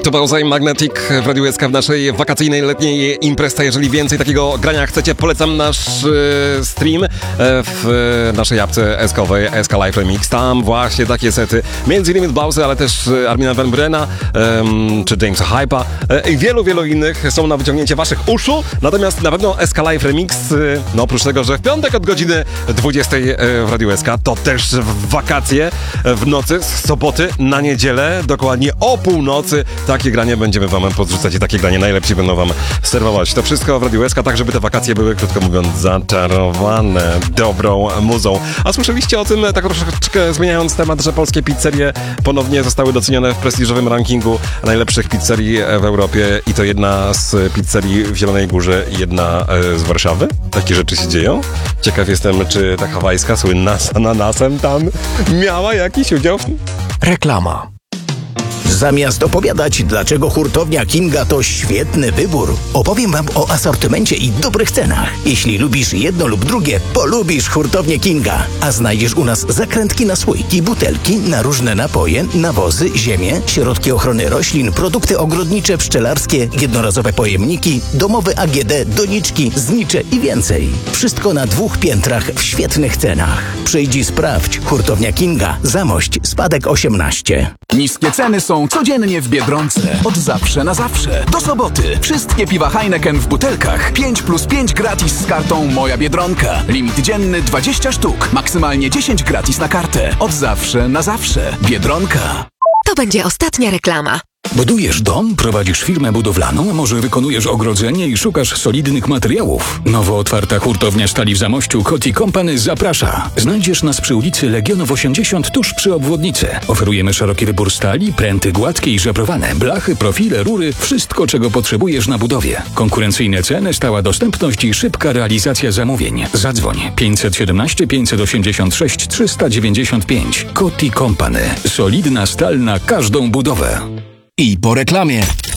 Bowser Magnetic w Radiu SK w naszej wakacyjnej, letniej imprezie. Jeżeli więcej takiego grania chcecie, polecam nasz stream w naszej apce SK-owej, SK Live Remix. Tam właśnie takie sety, między innymi Bowser, ale też Armina Van Burena czy Jamesa Hype'a i wielu innych są na wyciągnięcie waszych uszu. Natomiast na pewno SK Live Remix, no oprócz tego, że w piątek od godziny 20 w Radiu SK, to też w wakacje, w nocy, z soboty na niedzielę, dokładnie o północy. Takie granie będziemy wam podrzucać i takie granie najlepiej będą wam serwować. To wszystko w Radiu SK, tak żeby te wakacje były, krótko mówiąc, zaczarowane dobrą muzą. A słyszeliście o tym, tak troszeczkę zmieniając temat, że polskie pizzerie ponownie zostały docenione w prestiżowym rankingu najlepszych pizzerii w Europie i to jedna z pizzerii w Zielonej Górze i jedna z Warszawy? Takie rzeczy się dzieją? Ciekaw jestem, czy ta hawajska, słynna z ananasem tam miała jakiś udział? Reklama. Zamiast opowiadać, dlaczego hurtownia Kinga to świetny wybór, opowiem wam o asortymencie i dobrych cenach. Jeśli lubisz jedno lub drugie, polubisz hurtownię Kinga. A znajdziesz u nas zakrętki na słoiki, butelki, na różne napoje, nawozy, ziemię, środki ochrony roślin, produkty ogrodnicze, pszczelarskie, jednorazowe pojemniki, domowe AGD, doniczki, znicze i więcej. Wszystko na 2 piętrach w świetnych cenach. Przyjdź i sprawdź. Hurtownia Kinga. Zamość. Spadek 18. Niskie ceny są codziennie w Biedronce. Od zawsze na zawsze. Do soboty. Wszystkie piwa Heineken w butelkach. 5+5 gratis z kartą Moja Biedronka. Limit dzienny 20 sztuk. Maksymalnie 10 gratis na kartę. Od zawsze na zawsze. Biedronka. To będzie ostatnia reklama. Budujesz dom? Prowadzisz firmę budowlaną? Może wykonujesz ogrodzenie i szukasz solidnych materiałów? Nowo otwarta hurtownia stali w Zamościu Coty Company zaprasza. Znajdziesz nas przy ulicy Legionów 80 tuż przy obwodnicy. Oferujemy szeroki wybór stali, pręty gładkie i żebrowane, blachy, profile, rury, wszystko czego potrzebujesz na budowie. Konkurencyjne ceny, stała dostępność i szybka realizacja zamówień. Zadzwoń 517 586 395. Coty Company. Solidna stal na każdą budowę. I po reklamie.